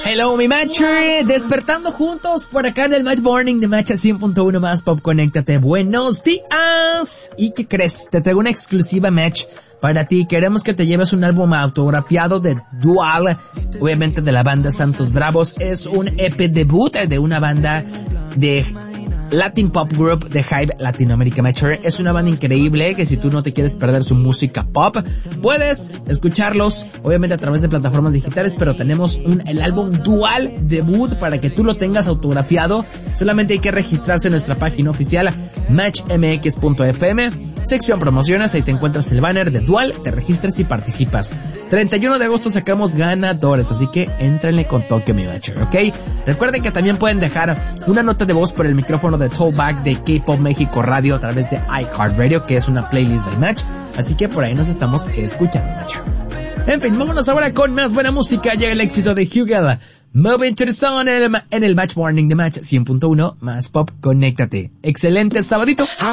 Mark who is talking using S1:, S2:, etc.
S1: Hello, mi matcher, despertando juntos por acá en el Match Morning de Match 100.1 más Pop, conéctate. Buenos días. ¿Y qué crees? Te traigo una exclusiva Match para ti. Queremos que te lleves un álbum autografiado de Dual, obviamente de la banda Santos Bravos. Es un EP debut de una banda de Latin Pop Group de Hype Latinoamérica Matcher. Es una banda increíble que si tú no te quieres perder su música pop, puedes escucharlos obviamente a través de plataformas digitales, pero tenemos el álbum Dual debut para que tú lo tengas autografiado. Solamente hay que registrarse en nuestra página oficial matchmx.fm, sección promociones, ahí te encuentras el banner de Dual, te registras y participas. 31 de agosto sacamos ganadores, así que éntrenle con toque, mi Matcher, ¿ok? Recuerden que también pueden dejar una nota de voz por el micrófono de Tollback de K-Pop México Radio a través de iHeartRadio, que es una playlist by Match, así que por ahí nos estamos escuchando, Matcher. En fin, vámonos ahora con más buena música. Llega el éxito de Hugel, Moving to the Sun, en el Match Morning de Match 100.1 más Pop, conéctate. Excelente sabadito.